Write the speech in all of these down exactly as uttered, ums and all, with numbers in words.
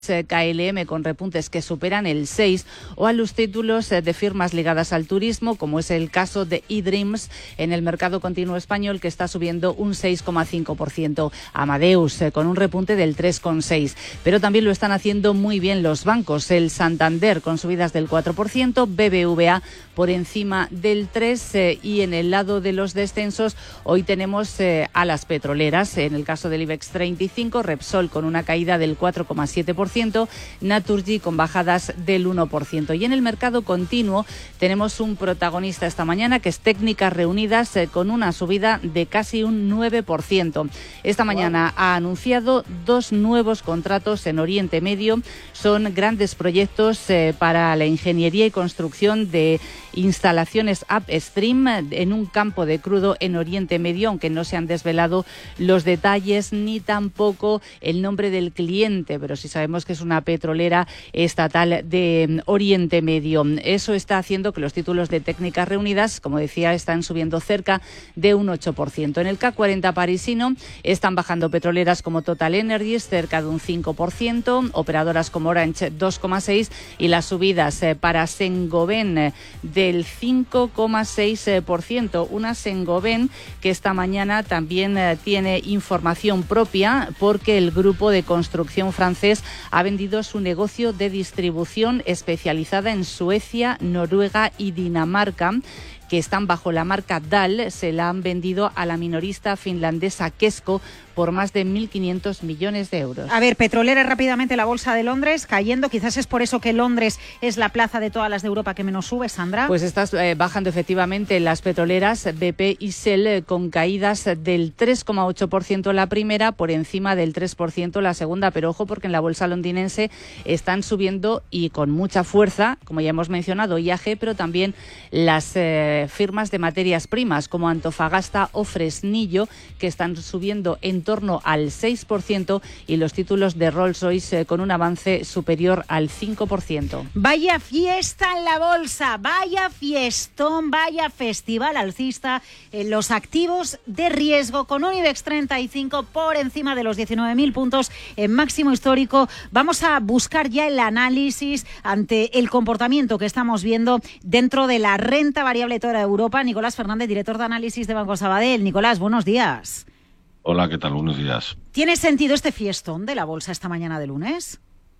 K L M con repuntes que superan el seis por ciento o a los títulos de firmas ligadas al turismo, como es el caso de eDreams en el mercado continuo español, que está subiendo un seis coma cinco por ciento. Amadeus con un repunte del tres coma seis por ciento, pero también lo están haciendo muy bien los bancos. El Santander con subidas del cuatro por ciento, B B V A por encima del tres por ciento, eh, y en el lado de los descensos hoy tenemos eh, a las petroleras. En el caso del IBEX treinta y cinco, Repsol con una caída del cuatro coma siete por ciento, Naturgy con bajadas del uno por ciento. Y en el mercado continuo tenemos un protagonista esta mañana, que es Técnicas Reunidas, eh, con una subida de casi un nueve por ciento. Esta mañana ha anunciado dos nuevos contratos en Oriente Medio. Son grandes proyectos eh, para la ingeniería y construcción de instalaciones upstream en un campo de crudo en Oriente Medio, aunque no se han desvelado los detalles ni tampoco el nombre del cliente, pero sí sabemos que es una petrolera estatal de Oriente Medio. Eso está haciendo que los títulos de Técnicas Reunidas, como decía, están subiendo cerca de un ocho por ciento. En el C A C cuarenta parisino están bajando petroleras como Total Energies cerca de un cinco por ciento, operadoras como Orange dos coma seis por ciento y las subidas para Saint-Gobain del cinco coma seis por ciento. Una Saint-Gobain que esta mañana también tiene información propia, porque el grupo de construcción francés ha vendido su negocio de distribución especializada en Suecia, Noruega y Dinamarca, que están bajo la marca D A L. Se la han vendido a la minorista finlandesa Kesko por más de mil quinientos millones de euros. A ver, petrolera rápidamente, la bolsa de Londres cayendo. Quizás es por eso que Londres es la plaza de todas las de Europa que menos sube, Sandra. Pues estás eh, bajando efectivamente las petroleras B P y Shell, eh, con caídas del tres coma ocho por ciento la primera, por encima del tres por ciento la segunda. Pero ojo, porque en la bolsa londinense están subiendo y con mucha fuerza, como ya hemos mencionado, I A G, pero también las eh, firmas de materias primas como Antofagasta o Fresnillo, que están subiendo en torno al seis por ciento, y los títulos de Rolls-Royce eh, con un avance superior al cinco por ciento. Vaya fiesta en la bolsa, vaya fiestón, vaya festival alcista en los activos de riesgo, con un IBEX treinta y cinco por encima de los diecinueve mil puntos en máximo histórico. Vamos a buscar ya el análisis ante el comportamiento que estamos viendo dentro de la renta variable de toda Europa. Nicolás Fernández, director de análisis de Banco Sabadell. Nicolás, buenos días. Hola, ¿qué tal? Buenos días. ¿Tiene sentido este fiestón de la bolsa esta mañana de lunes?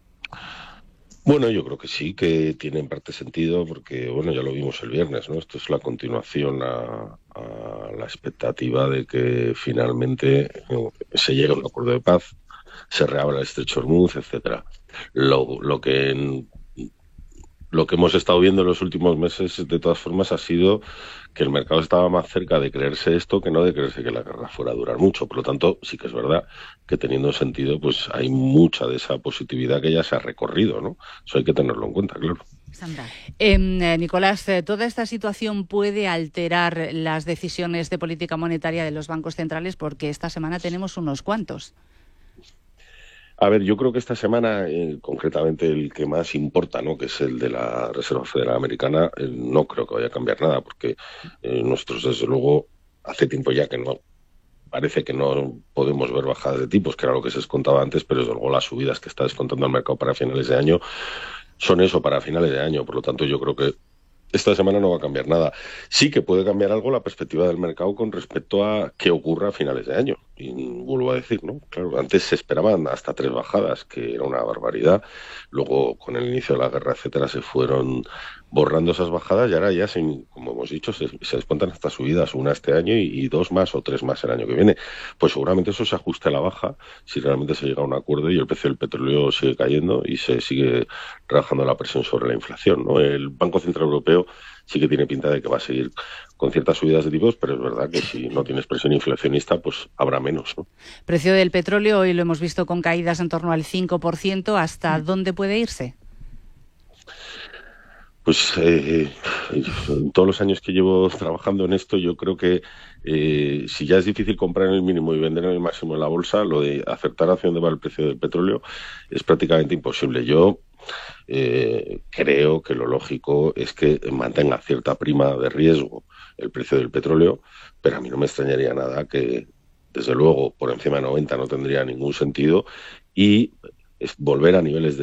Bueno, yo creo que sí, que tiene en parte sentido, porque bueno, ya lo vimos el viernes, ¿no? Esto es la continuación a, a la expectativa de que finalmente eh, se llegue a un acuerdo de paz, se reabra el estrecho de Hormuz, etcétera. Lo, lo que en, Lo que hemos estado viendo en los últimos meses, de todas formas, ha sido que el mercado estaba más cerca de creerse esto que no de creerse que la guerra fuera a durar mucho. Por lo tanto, sí que es verdad que, teniendo sentido, pues hay mucha de esa positividad que ya se ha recorrido, ¿no? Eso hay que tenerlo en cuenta, claro. Sandra. Eh, Nicolás, eh, ¿toda esta situación puede alterar las decisiones de política monetaria de los bancos centrales? Porque esta semana tenemos unos cuantos. A ver, yo creo que esta semana, eh, concretamente el que más importa, ¿no?, que es el de la Reserva Federal Americana, eh, no creo que vaya a cambiar nada, porque eh, nosotros, desde luego, hace tiempo ya que no, parece que no podemos ver bajadas de tipos, que era lo que se descontaba antes, pero desde luego las subidas que está descontando el mercado para finales de año son eso, para finales de año. Por lo tanto, yo creo que esta semana no va a cambiar nada. Sí que puede cambiar algo la perspectiva del mercado con respecto a qué ocurra a finales de año. Y vuelvo a decir, ¿no? Claro, antes se esperaban hasta tres bajadas, que era una barbaridad. Luego, con el inicio de la guerra, etcétera, se fueron borrando esas bajadas y ahora ya, se, como hemos dicho, se, se descuentan hasta subidas, una este año y, y dos más o tres más el año que viene. Pues seguramente eso se ajuste a la baja si realmente se llega a un acuerdo y el precio del petróleo sigue cayendo y se sigue rebajando la presión sobre la inflación, ¿no? El Banco Central Europeo sí que tiene pinta de que va a seguir con ciertas subidas de tipos, pero es verdad que si no tienes presión inflacionista, pues habrá menos, ¿no? Precio del petróleo hoy lo hemos visto con caídas en torno al cinco por ciento. ¿Hasta mm. dónde puede irse? Pues eh, en todos los años que llevo trabajando en esto, yo creo que eh, si ya es difícil comprar en el mínimo y vender en el máximo en la bolsa, lo de acertar hacia dónde va el precio del petróleo es prácticamente imposible. Yo eh, creo que lo lógico es que mantenga cierta prima de riesgo el precio del petróleo, pero a mí no me extrañaría nada que, desde luego, por encima de noventa no tendría ningún sentido, y es volver a niveles de